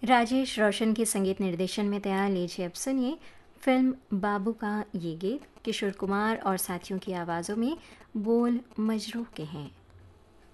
राजेश रोशन के संगीत निर्देशन में तैयार लीजिए अब सुनिए फिल्म बाबू का ये गीत। किशोर कुमार और साथियों की आवाज़ों में बोल मजरूह के हैं।